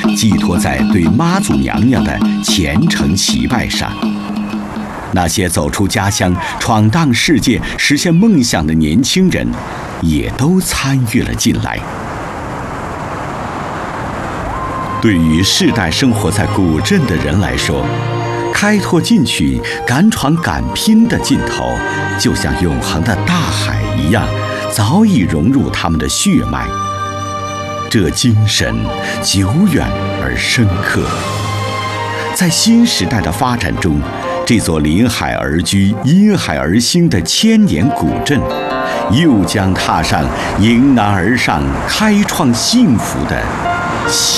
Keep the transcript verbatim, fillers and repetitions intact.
寄托在对妈祖娘娘的虔诚祈拜上。那些走出家乡、闯荡世界、实现梦想的年轻人，也都参与了进来。对于世代生活在古镇的人来说，开拓进取、敢闯敢拼的劲头，就像永恒的大海一样，早已融入他们的血脉。这精神久远而深刻。在新时代的发展中，这座临海而居、因海而兴的千年古镇，又将踏上迎难而上、开创幸福的新